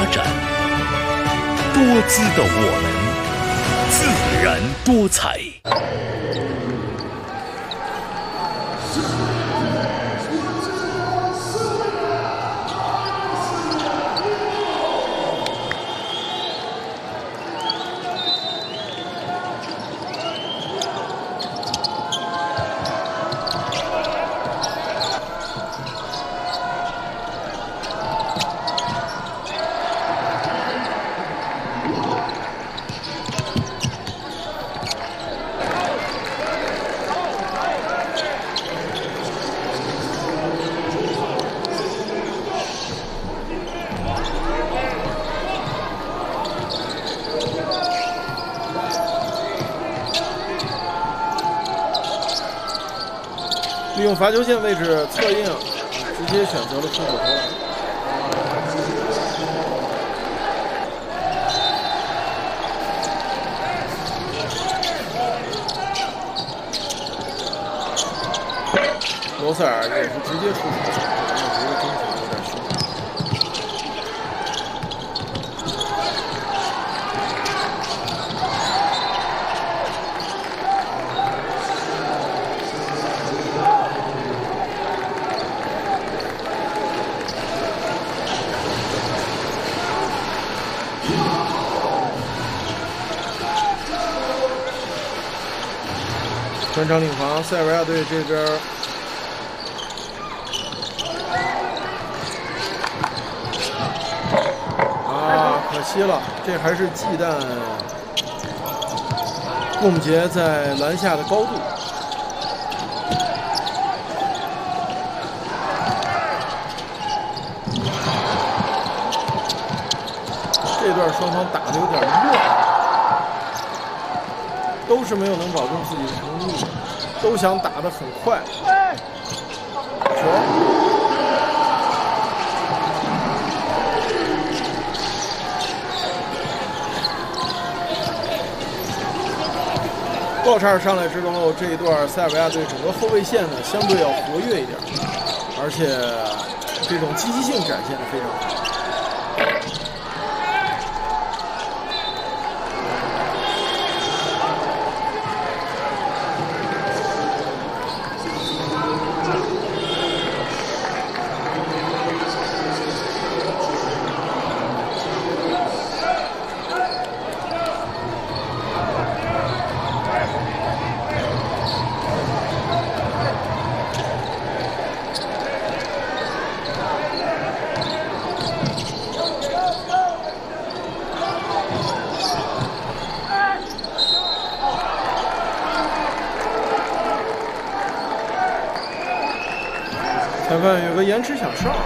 展，多姿的我们，自然多彩。 利用罚球线位置策应，直接选择了出手投篮。罗塞尔也是直接出手，我觉得中场有点凶。全场领防，塞尔维亚队这边可惜了，这还是忌惮孟杰在篮下的高度。这段双方打得有点乱，都是没有能保证自己的成绩，都想打得很快。球。鲍查尔上来之后，这一段塞尔维亚队整个后卫线呢相对要活跃一点，而且这种积极性展现得非常好。裁判有个延迟抢哨。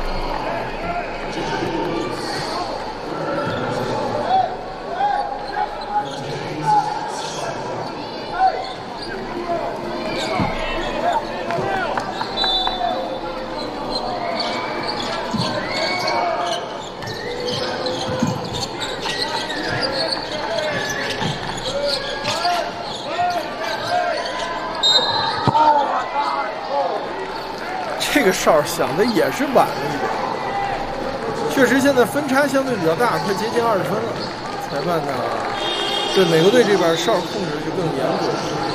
这个哨响的也是晚了一点，确实现在分差相对比较大，快接近20分了。裁判呢，对美国队这边哨控制就更严格。